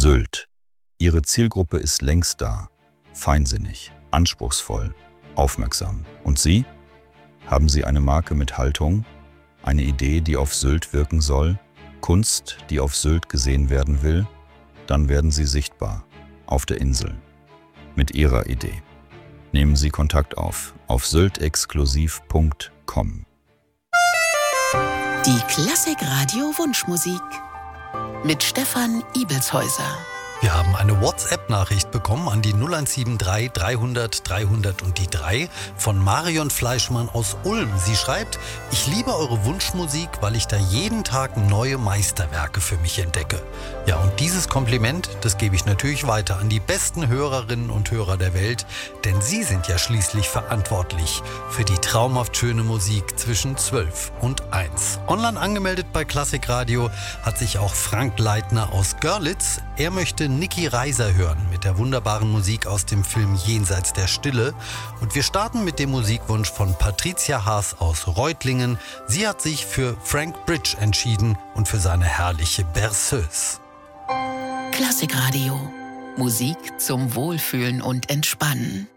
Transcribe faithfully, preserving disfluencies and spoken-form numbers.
Sylt. Ihre Zielgruppe ist längst da. Feinsinnig, anspruchsvoll, aufmerksam. Und Sie? Haben Sie eine Marke mit Haltung? Eine Idee, die auf Sylt wirken soll? Kunst, die auf Sylt gesehen werden will? Dann werden Sie sichtbar. Auf der Insel. Mit Ihrer Idee. Nehmen Sie Kontakt auf. Auf syltexklusiv punkt com. Die Klassikradio Wunschmusik mit Stefan Ibelshäuser. Wir haben eine WhatsApp-Nachricht bekommen an die null eins sieben drei dreihundert dreihundert und die drei von Marion Fleischmann aus Ulm. Sie schreibt: Ich liebe eure Wunschmusik, weil ich da jeden Tag neue Meisterwerke für mich entdecke. Ja, und dieses Kompliment, das gebe ich natürlich weiter an die besten Hörerinnen und Hörer der Welt, denn sie sind ja schließlich verantwortlich für die traumhaft schöne Musik zwischen zwölf und eins. Online angemeldet bei Klassikradio hat sich auch Frank Leitner aus Görlitz. Er möchte Niki Reiser hören mit der wunderbaren Musik aus dem Film Jenseits der Stille. Und wir starten mit dem Musikwunsch von Patricia Haas aus Reutlingen. Sie hat sich für Frank Bridge entschieden und für seine herrliche Berceuse. Klassikradio. Musik zum Wohlfühlen und Entspannen.